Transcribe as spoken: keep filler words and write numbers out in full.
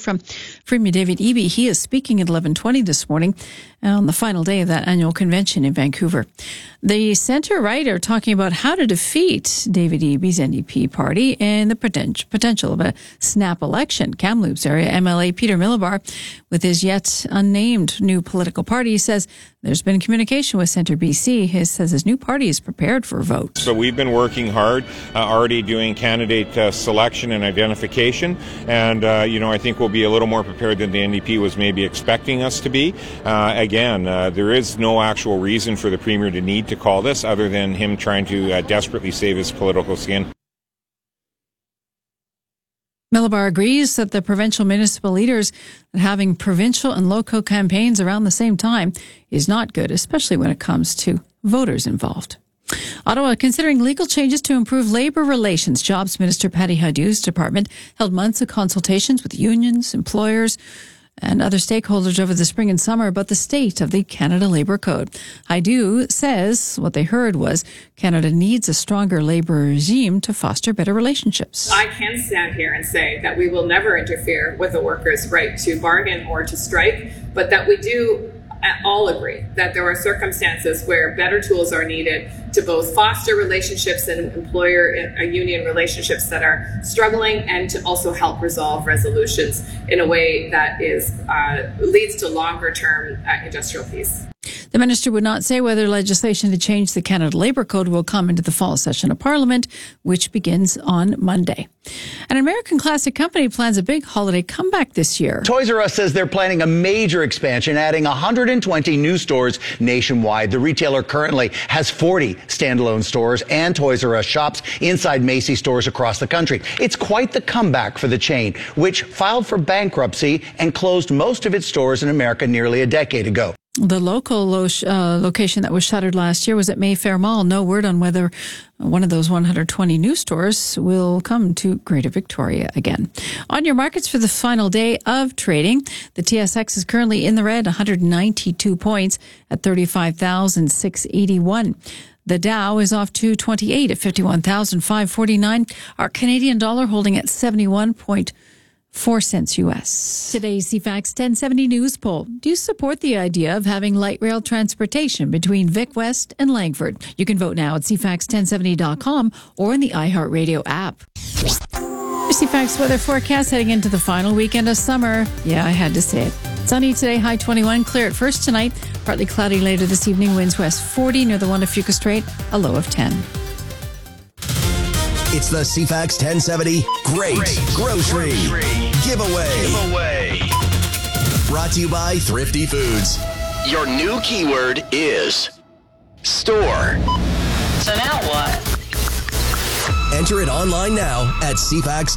from Premier David Eby. He is speaking at eleven twenty this morning on the final day of that annual convention in Vancouver. The centre-right are talking about how to defeat David Eby's N D P party and the potential of a snap election. Kamloops area M L A Peter Millibar, with his yet unnamed new political party, says there's been communication with Centre B C. He says his new party is prepared for a vote. So we've been working hard, uh, already doing candidate uh, selection and identification, and uh, you know I think we'll be a little more prepared than the N D P was maybe expecting us to be. Uh, again, uh, there is no actual reason for the Premier to need to call this other than him trying to uh, desperately save his political skin. Millibar agrees that the provincial municipal leaders that having provincial and local campaigns around the same time is not good, especially when it comes to voters involved. Ottawa considering legal changes to improve labour relations. Jobs Minister Patty Hajdou's department held months of consultations with unions, employers, and other stakeholders over the spring and summer about the state of the Canada Labour Code. Hajdou says what they heard was Canada needs a stronger labour regime to foster better relationships. I can stand here and say that we will never interfere with a worker's right to bargain or to strike, but that we do all agree that there are circumstances where better tools are needed to both foster relationships and employer and union relationships that are struggling, and to also help resolve resolutions in a way that is uh, leads to longer term uh, industrial peace. The minister would not say whether legislation to change the Canada Labour Code will come into the fall session of Parliament, which begins on Monday. An American classic company plans a big holiday comeback this year. Toys R Us says they're planning a major expansion, adding one hundred twenty new stores nationwide. The retailer currently has forty standalone stores and Toys R Us shops inside Macy's stores across the country. It's quite the comeback for the chain, which filed for bankruptcy and closed most of its stores in America nearly a decade ago. The local lo- uh, location that was shuttered last year was at Mayfair Mall. No word on whether one of those one hundred twenty new stores will come to Greater Victoria again. On your markets for the final day of trading, the T S X is currently in the red, one hundred ninety-two points at thirty-five thousand six hundred eighty-one. The Dow is off two twenty-eight at fifty-one thousand five hundred forty-nine. Our Canadian dollar holding at seventy-one point four cents U S. Today's C FAX ten seventy News poll. Do you support the idea of having light rail transportation between Vic West and Langford? You can vote now at c fax ten seventy dot com or in the iHeartRadio app. Your C FAX weather forecast heading into the final weekend of summer. Yeah, I had to say it. Sunny today, high twenty-one. Clear at first tonight. Partly cloudy later this evening. Winds west forty near the Wanafuka Strait. A low of ten. It's the C FAX ten seventy Great, Great Grocery, Grocery Giveaway. Giveaway. Brought to you by Thrifty Foods. Your new keyword is store. So now what? Enter it online now at c fax